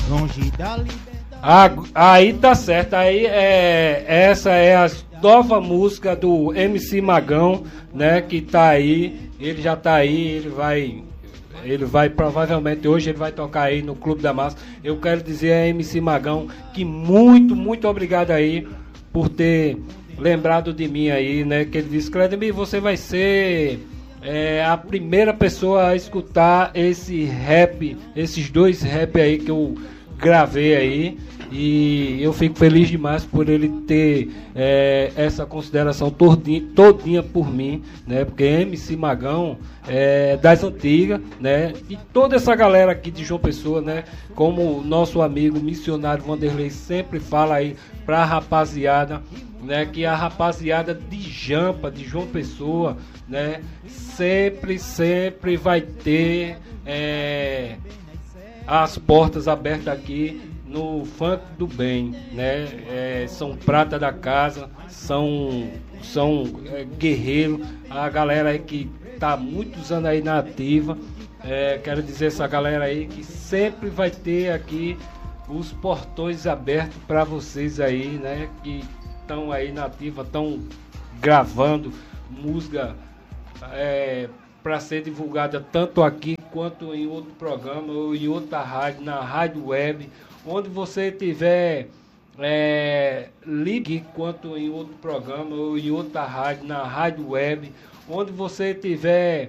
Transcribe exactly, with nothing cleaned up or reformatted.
longe da liberdade. Ah, aí tá certo, aí é, essa é a nova música do M C Magão, né, que tá aí, ele já tá aí, ele vai, ele vai, provavelmente hoje ele vai tocar aí no Clube da Massa. Eu quero dizer a M C Magão que muito, muito obrigado aí por ter lembrado de mim aí, né, que ele disse, Cledemir, você vai ser é, a primeira pessoa a escutar esse rap, esses dois rap aí que eu gravei aí, e eu fico feliz demais por ele ter é, essa consideração todinha, todinha por mim, né? Porque M C Magão é das antigas, né? E toda essa galera aqui de João Pessoa, né? Como o nosso amigo missionário Vanderlei sempre fala aí pra rapaziada, né? Que a rapaziada de Jampa, de João Pessoa, né? Sempre, sempre vai ter é, as portas abertas aqui no Funk do Bem, né? É, são prata da casa, são, são é, guerreiros, a galera aí que tá há muitos anos aí na ativa. É, quero dizer essa galera aí que sempre vai ter aqui os portões abertos para vocês aí, né? Que estão aí na ativa, estão gravando música é, para ser divulgada tanto aqui quanto em outro programa ou em outra rádio, na rádio web, onde você tiver é, ligue quanto em outro programa ou em outra rádio, na rádio web, onde você tiver